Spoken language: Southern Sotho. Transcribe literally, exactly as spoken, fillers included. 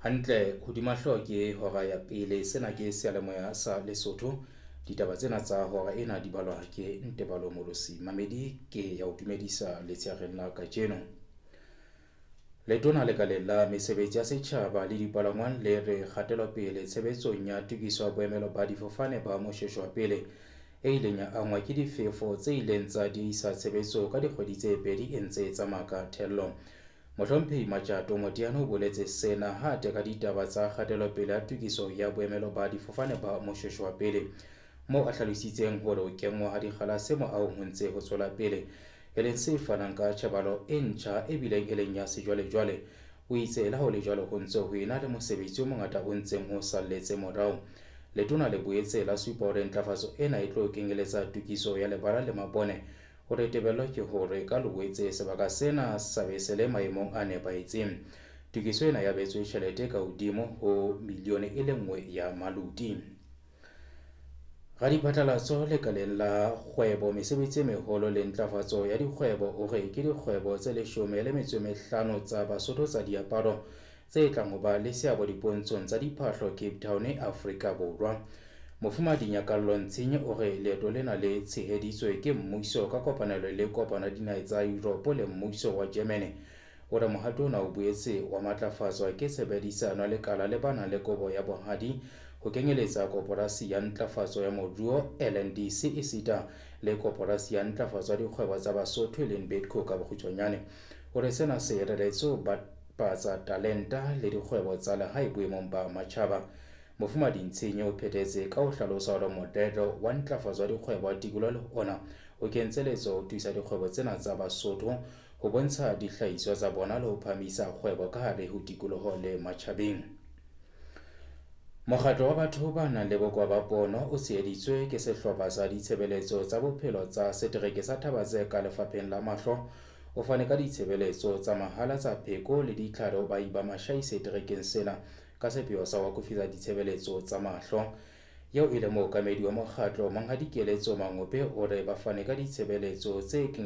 Hantle hodima hlooho ke hora ya pele, sena ke seyalemoya sa Lesotho. Ditaba tsena tsa hora ena di balwa ke Ntebalo Molosi. Mamedi ke ya o dumedisa letshehare la kajeno. Letona lekaleng la mesebetsi ya setjhaba le dipalangwang le re kgatelopele tshebetsong ya tokiso ya boemelo ba difofane ba moshweshwe wa pele e ileng ya angwa ke difefo tse ileng tsa diisa tshebetso ka dikgwedi tse pedi e ntse e tsamaya ka thello. Mohlomphehi Matjato Moteane o boletse sena ha teka ditaba tsa kgatelopele ya tokiso ya boemelo ba difofane ba moshweshwe wa pele, moo a hlalositseng hore ho kenngwa ha dikgalase moahong ho ntse ho tswela pele, e leng se fanang ka tjhebalo e ntjha e bileng e leng ya sejwalejwale. O itse le ha ho le jwalo ho ntse ho ena le mosebetsi o mongata o ntseng ho salletse morao. Letona le boetse la supa hore ntlafatso ena e tlo kenyeletsa tokiso ya lebala le mabone, hore tebello ke hore ka loetse sebaka sena sa be se le maemong a nepahetseng. Tokiso ena ya betswe tjhelete ka hodimo ho milione e le nngwe ya maluti. Radiphatlalatso lekaleng la kgwebo, mesebetsi e meholo le ntlafatso ya dikgwebo o re ke dikgwebo tse leshome le metso e mehlano tsa Basotho tsa diaparo tse tlang ho ba le seabo dipontshong tsa diphahlo Cape Town, Afrika Borwa. Mofumahadi Nyakallo Ntshinnye o re leeto lena le tsheheditswe ke mmuso ka kopanelo le kopano ya dinaha tsa Europe le mmuso wa Germany. O re mohato ona o boetse wa matlafatswa ke tshebedisano ya lekala le banang le kobo ya bohadi, ho kenyeletsa koporasi ya ntlafatso ya moruo L N D C esita le koporasi ya ntlafatso ya dikgwebo tsa Basotho e leng Betco ka bokgutshwanyane. O re sena se reretse ho bapatsa talenta le dikgwebo tsa lehae boemong ba matjhaba. Mofumahadi Ntshinnye o phethetse ka ho hlalosa hore modelo wa ntlafatso ya dikgwebo wa tikoloho ona o kentse letsoho ho thusa dikgwebo tsena tsa Basotho ho bontsha dihlahiswa tsa bona le ho phahamisa kgwebo ka hare ho tikoloho le matjhabeng. Mokgatlo wa batho ba nang le bokowa ba pono o tsheheditswe ke sehlopha sa ditshebeletso tsa bophelo tsa setereke sa Thabazeka ka lefapheng la mahlo. O fane ka ditshebeletso tsa mahala tsa pheko le ditlhare ho baahi ba Mashai seterekeng sena ka sepheo sa ho akofisa ditshebeletso tsa mahlo. Eo e le mookamedi wa mokgatlo Monghadi Keletso Mangope o re ba fane ka ditshebeletso tse